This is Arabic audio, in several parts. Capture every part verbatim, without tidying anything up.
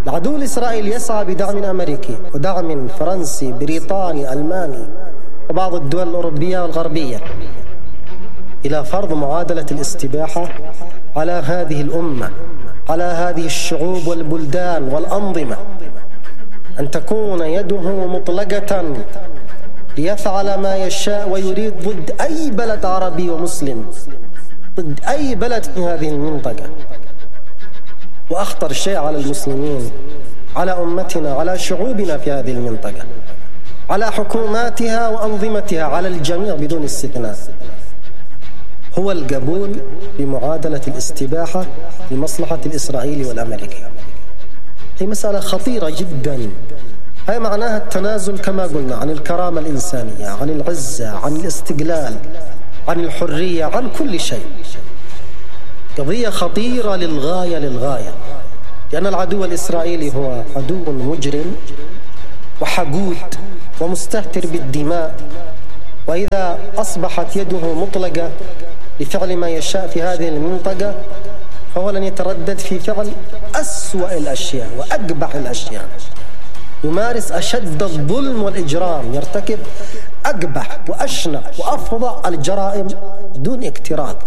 العدو الإسرائيلي يسعى بدعم أمريكي ودعم فرنسي بريطاني ألماني وبعض الدول الأوروبية والغربية إلى فرض معادلة الاستباحة على هذه الأمة، على هذه الشعوب والبلدان والأنظمة، أن تكون يده مطلقة ليفعل ما يشاء ويريد ضد أي بلد عربي ومسلم، ضد أي بلد في هذه المنطقة. وأخطر شيء على المسلمين، على أمتنا، على شعوبنا في هذه المنطقة، على حكوماتها وأنظمتها، على الجميع بدون استثناء، هو القبول بمعادلة الاستباحة لمصلحة الإسرائيلي والأمريكي. هي مسألة خطيرة جدا. هي معناها التنازل كما قلنا عن الكرامة الإنسانية، عن العزة، عن الاستقلال، عن الحرية، عن كل شيء. قضية خطيرة للغاية للغاية، لأن العدو الإسرائيلي هو عدو مجرم وحقود ومستهتر بالدماء، وإذا أصبحت يده مطلقة لفعل ما يشاء في هذه المنطقة فهو لن يتردد في فعل أسوأ الأشياء وأقبح الأشياء، يمارس أشد الظلم والإجرام، يرتكب أقبح وأشنع وأفظع الجرائم دون اكتراث،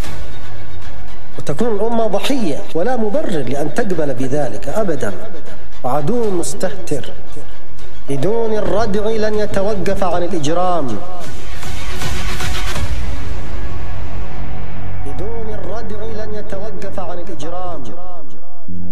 وتكون الأمة ضحية ولا مبرر لأن تقبل بذلك أبدا. وعدو مستهتر بدون الردع لن يتوقف عن الإجرام